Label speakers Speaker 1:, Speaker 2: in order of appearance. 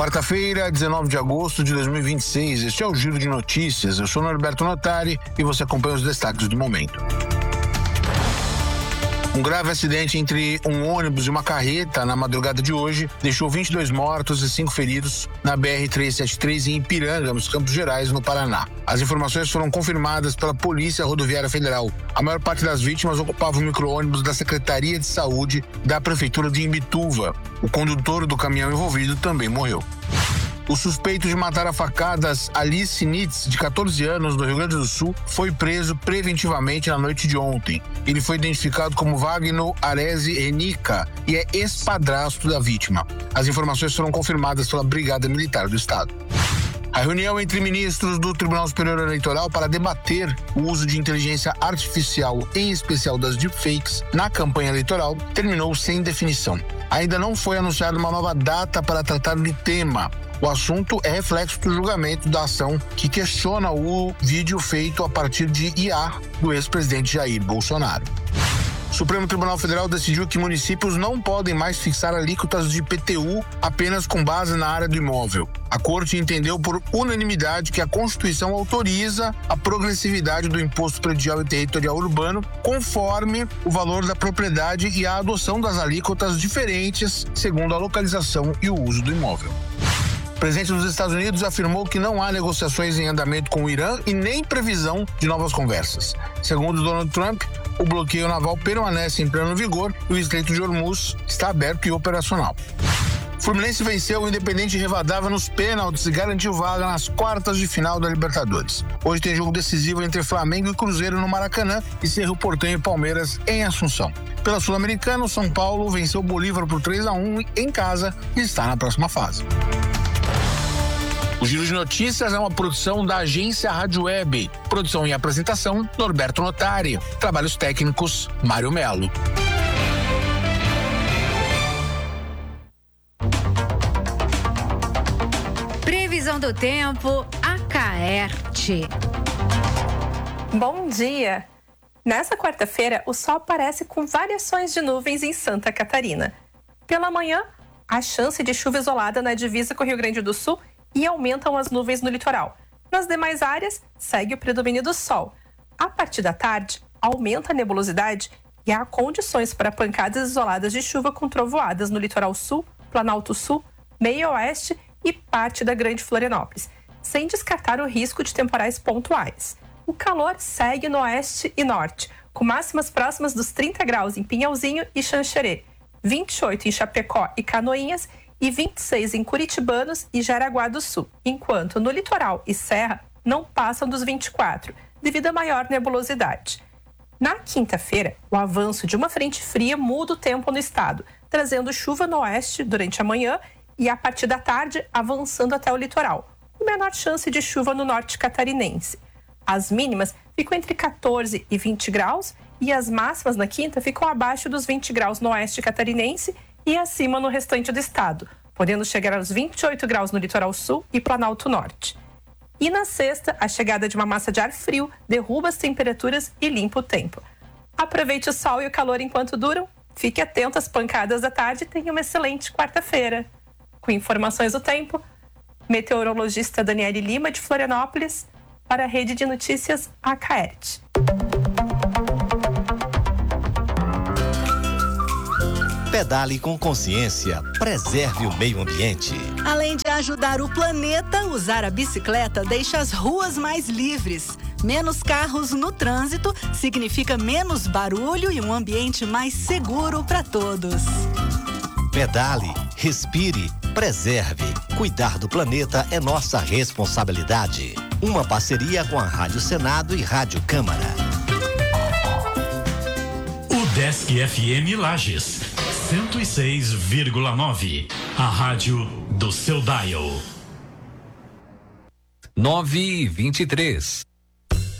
Speaker 1: Quarta-feira, 19 de agosto de 2026. Este é o Giro de Notícias. Eu sou Norberto Notari e você acompanha os destaques do momento. Um grave acidente entre um ônibus e uma carreta na madrugada de hoje deixou 22 mortos e 5 feridos na BR-373 em Ipiranga, nos Campos Gerais, no Paraná. As informações foram confirmadas pela Polícia Rodoviária Federal. A maior parte das vítimas ocupava o micro-ônibus da Secretaria de Saúde da Prefeitura de Imbituva. O condutor do caminhão envolvido também morreu. O suspeito de matar a facadas Alice Nitz, de 14 anos, do Rio Grande do Sul, foi preso preventivamente na noite de ontem. Ele foi identificado como Wagner Arese Renica e é ex-padrasto da vítima. As informações foram confirmadas pela Brigada Militar do Estado. A reunião entre ministros do Tribunal Superior Eleitoral para debater o uso de inteligência artificial, em especial das deepfakes, na campanha eleitoral, terminou sem definição. Ainda não foi anunciada uma nova data para tratar do tema. O assunto é reflexo do julgamento da ação que questiona o vídeo feito a partir de IA do ex-presidente Jair Bolsonaro. O Supremo Tribunal Federal decidiu que municípios não podem mais fixar alíquotas de IPTU apenas com base na área do imóvel. A Corte entendeu por unanimidade que a Constituição autoriza a progressividade do imposto predial e territorial urbano conforme o valor da propriedade e a adoção das alíquotas diferentes segundo a localização e o uso do imóvel. O presidente dos Estados Unidos afirmou que não há negociações em andamento com o Irã e nem previsão de novas conversas. Segundo Donald Trump, o bloqueio naval permanece em pleno vigor e o Estreito de Hormuz está aberto e operacional. O Fluminense venceu o Independente Rivadavia nos pênaltis e garantiu vaga nas quartas de final da Libertadores. Hoje tem jogo decisivo entre Flamengo e Cruzeiro no Maracanã e Cerro Porteño e Palmeiras em Assunção. Pela Sul-Americana, o São Paulo venceu o Bolívar por 3-1 em casa e está na próxima fase. O Giro de Notícias é uma produção da agência Rádio Web. Produção e apresentação, Norberto Notari. Trabalhos técnicos, Mário Melo.
Speaker 2: Previsão do tempo, Acaerte.
Speaker 3: Bom dia! Nessa quarta-feira, o sol aparece com variações de nuvens em Santa Catarina. Pela manhã, há chance de chuva isolada na divisa com o Rio Grande do Sul e aumentam as nuvens no litoral. Nas demais áreas, segue o predomínio do sol. A partir da tarde, aumenta a nebulosidade e há condições para pancadas isoladas de chuva com trovoadas no litoral sul, Planalto Sul, meio oeste e parte da Grande Florianópolis, sem descartar o risco de temporais pontuais. O calor segue no oeste e norte, com máximas próximas dos 30 graus em Pinhalzinho e Xanxerê, 28 em Chapecó e Canoinhas e 26 em Curitibanos e Jaraguá do Sul, enquanto no litoral e serra não passam dos 24, devido à maior nebulosidade. Na quinta-feira, o avanço de uma frente fria muda o tempo no estado, trazendo chuva no oeste durante a manhã e a partir da tarde avançando até o litoral, com menor chance de chuva no norte catarinense. As mínimas ficam entre 14 e 20 graus e as máximas na quinta ficam abaixo dos 20 graus no oeste catarinense e acima no restante do estado, podendo chegar aos 28 graus no litoral sul e Planalto Norte. E na sexta, a chegada de uma massa de ar frio derruba as temperaturas e limpa o tempo. Aproveite o sol e o calor enquanto duram, fique atento às pancadas da tarde e tenha uma excelente quarta-feira. Com informações do tempo, meteorologista Daniele Lima, de Florianópolis, para a Rede de Notícias Acaerte.
Speaker 4: Pedale com consciência, preserve o meio ambiente.
Speaker 5: Além de ajudar o planeta, usar a bicicleta deixa as ruas mais livres. Menos carros no trânsito significa menos barulho e um ambiente mais seguro para todos.
Speaker 4: Pedale, respire, preserve. Cuidar do planeta é nossa responsabilidade. Uma parceria com a Rádio Senado e Rádio Câmara.
Speaker 6: Desk FM Lages, 106,9. A rádio do seu dial.
Speaker 7: 9:23.